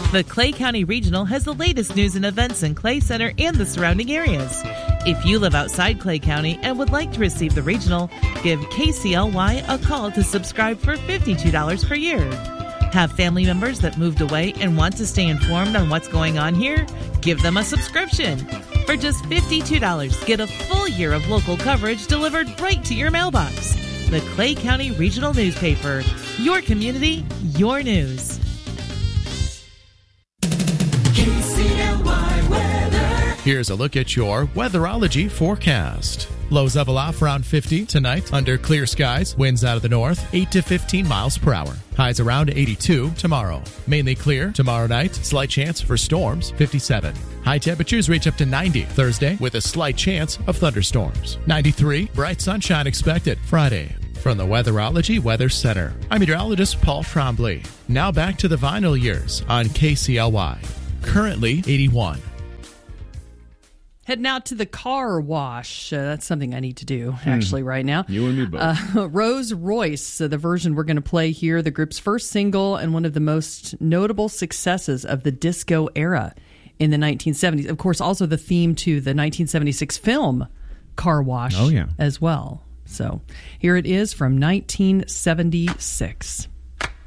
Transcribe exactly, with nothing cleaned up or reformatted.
The Clay County Regional has the latest news and events in Clay Center and the surrounding areas. If you live outside Clay County and would like to receive the Regional, give K C L Y a call to subscribe for fifty-two dollars per year. Have family members that moved away and want to stay informed on what's going on here? Give them a subscription. For just fifty-two dollars, get a full year of local coverage delivered right to your mailbox. The Clay County Regional Newspaper. Your community, your news. K C L Y weather. Here's a look at your weatherology forecast. Lows level off around fifty tonight under clear skies. Winds out of the north, eight to fifteen miles per hour. Highs around eighty-two tomorrow. Mainly clear tomorrow night. Slight chance for storms, fifty-seven. High temperatures reach up to ninety Thursday with a slight chance of thunderstorms. ninety-three, bright sunshine expected Friday. From the Weatherology Weather Center, I'm meteorologist Paul Trombley. Now back to the vinyl years on K C L Y. Currently eighty-one. Heading out to the car wash. Uh, that's something I need to do, actually, right now. You and me both. Uh, Rose Royce, uh, the version we're going to play here, the group's first single and one of the most notable successes of the disco era in the nineteen seventies. Of course, also the theme to the nineteen seventy-six film Car Wash oh, yeah. as well. So here it is from nineteen seventy-six.